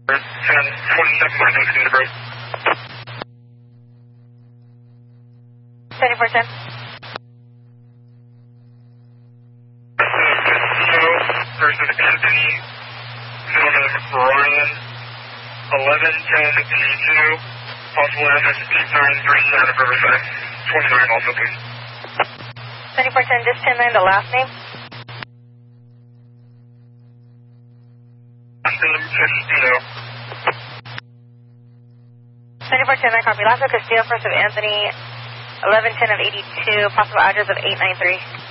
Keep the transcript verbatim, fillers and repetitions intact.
ten twenty-seven by notice date of birth. seventy-four ten. Versus Anthony, middle name Ryan, eleven ten eighty-two, possible address eight nine three nine of Riverside, twenty-nine also please. seventy-four ten, just ten nine, the last name. Last name Castillo. seventy-four ten, I copy. Last name Castillo, first of Anthony, eleven ten of eighty-two, possible address of eight nine three.